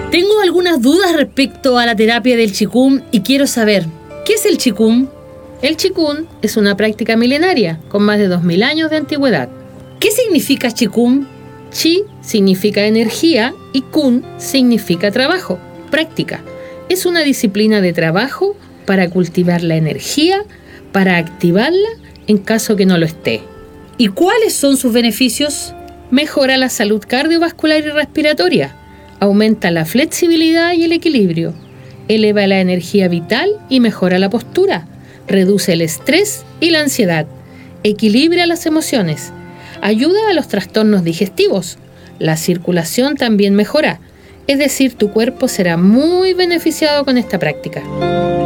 Tengo algunas dudas respecto a la terapia del Qigong y quiero saber, ¿qué es el Qigong? El Qigong es una práctica milenaria con más de 2000 años de antigüedad. ¿Qué significa Qigong? Qi significa energía y Kung significa trabajo, práctica. Es una disciplina de trabajo para cultivar la energía, para activarla en caso que no lo esté. ¿Y cuáles son sus beneficios? Mejora la salud cardiovascular y respiratoria, aumenta la flexibilidad y el equilibrio, eleva la energía vital y mejora la postura, reduce el estrés y la ansiedad, equilibra las emociones, ayuda a los trastornos digestivos, la circulación también mejora, es decir, tu cuerpo será muy beneficiado con esta práctica.